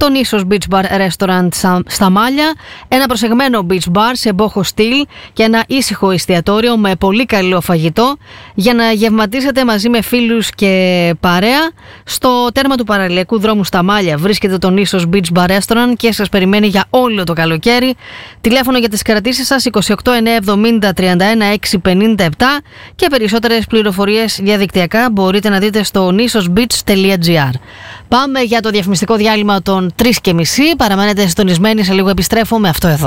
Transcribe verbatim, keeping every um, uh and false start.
το Νίσος Beach Bar Restaurant στα Μάλια, ένα προσεγμένο beach bar σε μπόχο στυλ και ένα ήσυχο εστιατόριο με πολύ καλό φαγητό για να γευματίσετε μαζί με φίλους και παρέα. Στο τέρμα του παραλιακού δρόμου στα Μάλια βρίσκεται το Νίσος Beach Bar Restaurant και σας περιμένει για όλο το καλοκαίρι. Τηλέφωνο για τις κρατήσεις σας είκοσι οκτώ εννιακόσια εβδομήντα τριάντα ένα έξι πενήντα επτά και περισσότερες πληροφορίες διαδικτυακά μπορείτε να δείτε στο νίσος beach τελεία τζι άρ. Πάμε για το διαφημιστικό διάλειμμα των τρεις και μισή. Παραμένετε συντονισμένοι, σε λίγο επιστρέφω με αυτό εδώ.